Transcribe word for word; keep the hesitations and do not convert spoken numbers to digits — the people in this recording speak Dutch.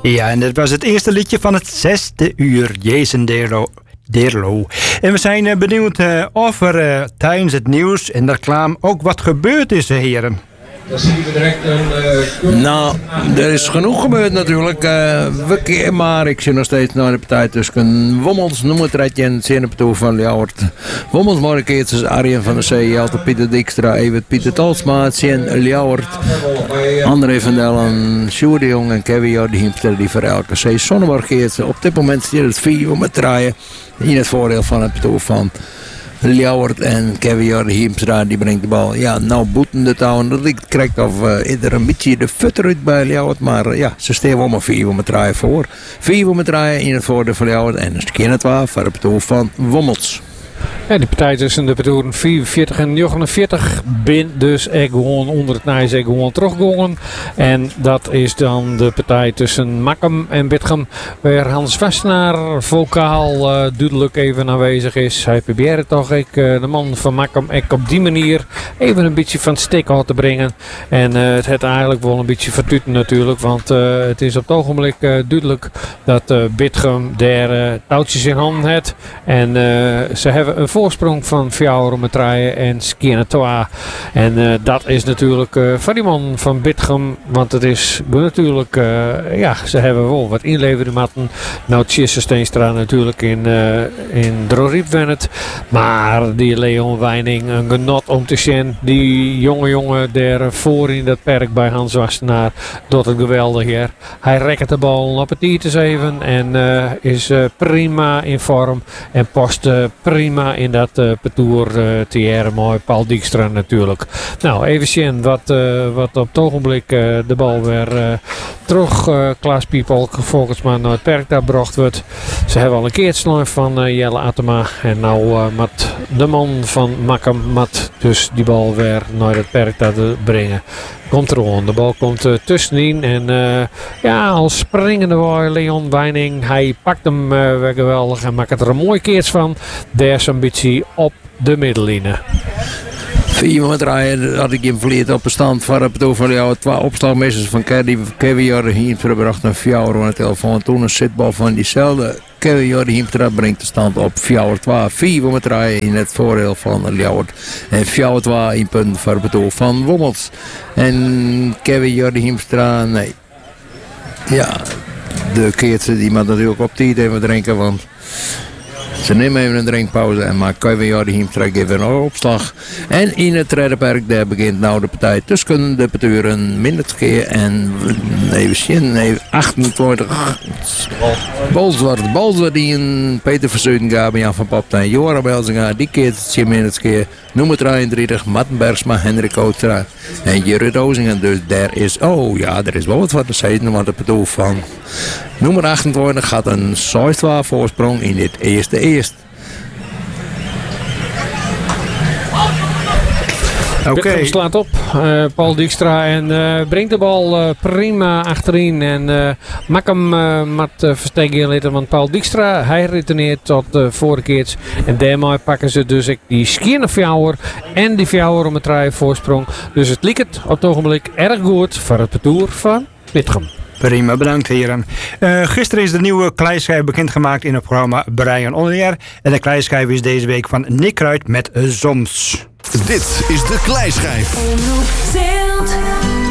Ja, en dat was het eerste liedje van het zesde uur, Jason Derulo. Derulo. En we zijn uh, benieuwd uh, of er uh, tijdens het nieuws en de reclame ook wat gebeurd is, uh, heren. Dan zien we direct een... Uh, nou, er is genoeg gebeurd natuurlijk. Uh, we keer maar, ik zie nog steeds naar de partij tussen Wommels, noem het Redje en het Zinnenpartoe van Ljouwert. Wommels markeert is Arjen van der Zee, Jelte Pieter Dijkstra, Evert Pieter Talsma, Sien Ljouwert, André van Dellen, Sjoerd de Jong en Kevin Jordi Hiemster die voor elke zee zonne markeert. Op dit moment zit het vier om het draaien in het voordeel van het partoe van Ljouwert en Kevin Jordi Hiemstra die brengt de bal. Ja, nou boeten de touwen. Dat lijkt correct of uh, er een beetje de futter uit bij Ljouwert. Maar uh, ja, ze staan wel maar vier om het draaien voor. Vier om het draaien in het voordeel van Ljouwert. En een keer het waar voor het partoe van Wommels. Ja, die partij tussen de partoeren vierenveertig en negenenveertig bin dus echt gewoon onder het nijs echt gewoon teruggegaan. En dat is dan de partij tussen Makkum en Bitgem, waar Hans Westenaar vocaal uh, duidelijk even aanwezig is. Hij probeert toch ik, uh, de man van Makkum ik op die manier even een beetje van stik te brengen. En uh, het heeft eigenlijk wel een beetje vertuten natuurlijk, want uh, het is op het ogenblik uh, duidelijk dat uh, Bitgem daar uh, touwtjes in handen heeft. En uh, ze hebben een voorsprong van vier om het draaien en Skianatoa. En uh, dat is natuurlijk uh, van die man van Bitgem, want het is natuurlijk, uh, ja, ze hebben wel wat inleveren matten. Nou, Tjisse Steenstra natuurlijk in, uh, in Droriep Wennet. Maar die Leon Weining, een genot om te zien. Die jonge jongen daar voor in dat perk bij Hans Wastenaar, doet het geweldig hier. Hij rekt de bal op het iets even en uh, is uh, prima in vorm en past uh, prima in dat uh, parcours uh, te jaren. Mooi, Paul Dijkstra natuurlijk. Nou, even zien wat, uh, wat op het ogenblik uh, de bal weer uh, terug uh, Klaas Piepel volgens mij naar het perk daar gebracht wordt. Ze hebben al een keer het snor van uh, Jelle Atema en nou uh, met de man van Makkum mat dus die bal weer naar het perk daar te brengen. Komt er aan. De bal komt uh, tussenin en uh, ja, als springende waai Leon Weining. Hij pakt hem uh, weer geweldig en maakt er een mooi keertje van. Daar is een beetje op de middenlijnen. Vier met draaien had ik in verleerd op een stand van het partoe van jou. Twee opslagmeesters van Kevin Jordi Hiemstra bracht een vier aan de telefoon. Toen een zitbal van diezelfde Kevin Jordi Hiemstra brengt de stand op vier twee. vier met draaien in het voordeel van Ljouwert. En vier twee in punt voor het partoe van Wommels. En Kevin Jordi Hiemstra, nee. Ja, de keertje die moet natuurlijk op tijd even drinken, want ze nemen even een drinkpauze en maar Kevin Jordi Hiemstra geeft een opslag. En in het Reddenperk daar begint nou de partij tussen de parturen Mindertkeer en even zien, even achtentwintig. Bolsward, Bolsward die een Peter Verzeuten gaven, Jan van Popta en Joram Belzinga, die keert het zien Mindertkeer. Nummer drieëndertig, Matten Bergsma, Hendrik Ootstra en Jurrit Ozingen. Dus daar is, oh ja, er is wel wat wat te zeggen, want het bedoel van nummer achtentwintig gaat een zes twee voorsprong in dit eerste eerst. Oké. Okay. Slaat op, uh, Paul Dijkstra en uh, brengt de bal uh, prima achterin en uh, maak hem uh, met uh, versteken later, want Paul Dijkstra hij returneert tot de uh, vorige keer en daarmee pakken ze dus ik die skiën fjouwer en die fjouwer om het draaien voorsprong. Dus het lijkt op het ogenblik erg goed voor het parcours van Bitgem. Prima, bedankt heren. Uh, gisteren is de nieuwe kleischijf bekendgemaakt in het programma Brian On Air. En de kleischijf is deze week van Nick Kruid met Soms. Dit is de kleischijf. Omroep Zeelt.